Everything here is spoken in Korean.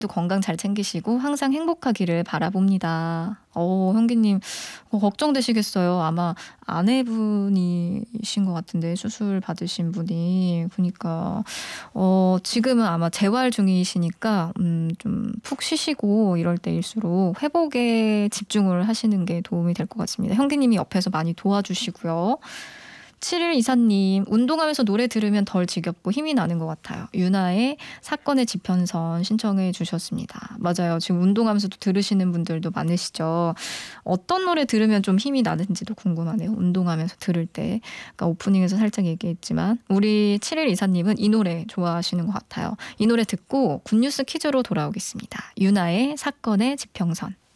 건강 잘 챙기시고 항상 행복하기를 바라봅니다. 형기님 걱정되시겠어요. 아마 아내분이신 것 같은데 수술 받으신 분이. 그러니까 지금은 아마 재활 중이시니까 좀 푹 쉬시고 이럴 때일수록 회복에 집중을 하시는 게 도움이 될 것 같습니다. 형기님이 옆에서 많이 도와주시고요. 7124님, 운동하면서 노래 들으면 덜 지겹고 힘이 나는 것 같아요. 유나의 사건의 지평선 신청해 주셨습니다. 맞아요. 지금 운동하면서도 들으시는 분들도 많으시죠. 어떤 노래 들으면 좀 힘이 나는지도 궁금하네요. 운동하면서 들을 때. 그러니까 오프닝에서 살짝 얘기했지만 우리 7124님은 이 노래 좋아하시는 것 같아요. 이 노래 듣고 굿뉴스 퀴즈로 돌아오겠습니다. 유나의 사건의 지평선.